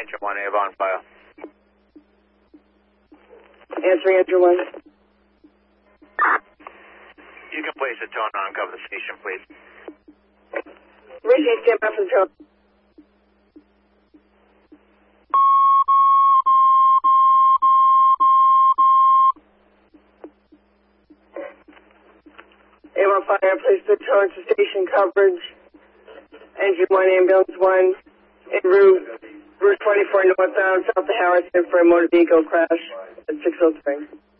Engine 1, Avon file. Answering Engine 1. You can place a tone on, cover the station, please. Ricky, stand by for the tone. Avon Fire, place the tone to station coverage. Engine 1, Ambulance 1, en route, Route 24 northbound, south of Harrison for a motor vehicle crash at 603.